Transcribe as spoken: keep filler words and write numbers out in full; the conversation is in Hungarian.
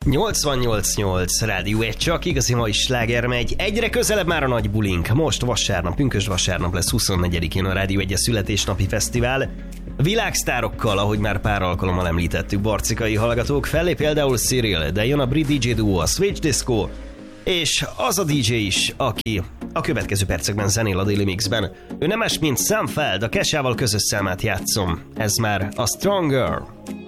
nyolcvannyolc nyolc Rádió egy, csak igazi mai sláger megy. Egyre közelebb már a nagy bulink. Most vasárnap, pünkösd vasárnap lesz huszonnegyedikén a Rádió egy születésnapi fesztivál. Világsztárokkal, ahogy már pár alkalommal említettük, barcikai hallgatók. Fellép például Cyril, de jön a brit dé dzsé duo, a Switch Disco, és az a dé dzsé is, aki a következő percekben zenél a Daily Mixben. Ő nem más, mint Sam Feld, a Kesával közös számát játszom. Ez már a Stronger.